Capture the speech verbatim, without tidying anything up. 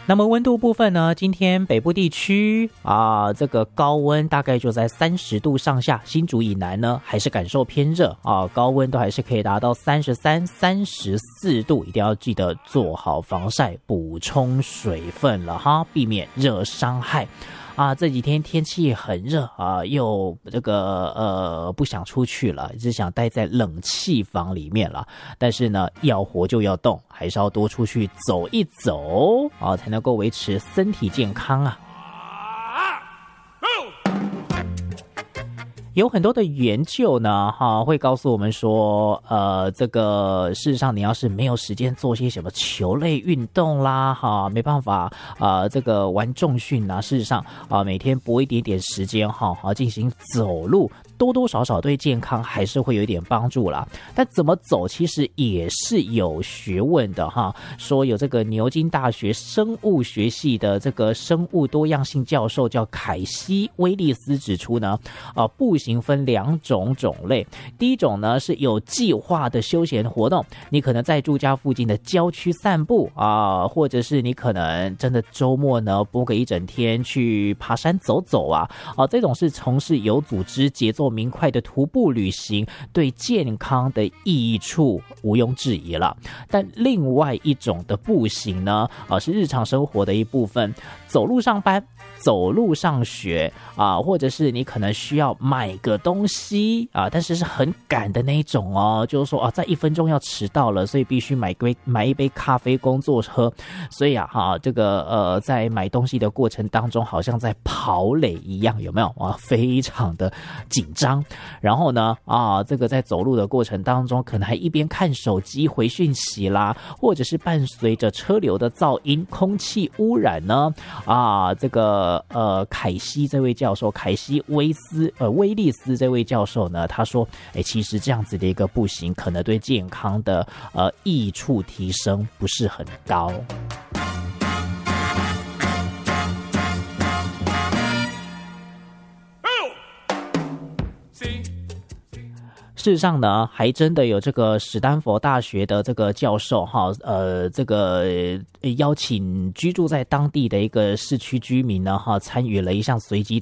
那么温度部分呢，今天北部地区啊，这个高温大概就在三十度上下，新竹以南呢还是感受偏热啊，高温都还是可以达到三十三、三十四度，一定要记得做好防晒，补充水分了哈，避免热伤害。啊，这几天天气很热啊，又这个呃不想出去了，只想待在冷气房里面了。但是呢，要活就要动，还是要多出去走一走啊，才能够维持身体健康啊。有很多的研究呢，哈，会告诉我们说，呃，这个事实上，你要是没有时间做些什么球类运动啦，哈，没办法啊、呃，这个玩重训啊，事实上啊、呃，每天拨一点点时间哈，啊，进行走路，多多少少对健康还是会有一点帮助啦。但怎么走，其实也是有学问的哈。说有这个牛津大学生物学系的这个生物多样性教授叫凯西·威利斯指出呢，啊、呃，步行分两种种类。第一种呢是有计划的休闲活动，你可能在住家附近的郊区散步啊、呃，或者是你可能真的周末呢拨个一整天去爬山走走啊，啊、呃，这种是从事有组织、节奏明快的徒步旅行，对健康的益处毋庸置疑了。但另外一种的步行呢，啊、呃，是日常生活的一部分，走路上班、走路上学啊、呃，或者是你可能需要买个东西啊，但是是很赶的那一种哦，就是说啊，在一分钟要迟到了，所以必须买杯买一杯咖啡工作喝，所以啊哈，这个呃，在买东西的过程当中，好像在跑垒一样，有没有啊？非常的紧张。然后呢啊，这个在走路的过程当中，可能还一边看手机回讯息啦，或者是伴随着车流的噪音、空气污染呢啊，这个呃，凯西这位教授，凯西威斯呃威利斯这位教授呢，他说，哎，其实这样子的一个步行，可能对健康的呃益处提升不是很高。事实上呢，还真的有这个史丹佛大学的这个教授哈，呃，这个邀请居住在当地的一个市区居民呢哈，参与了一项随机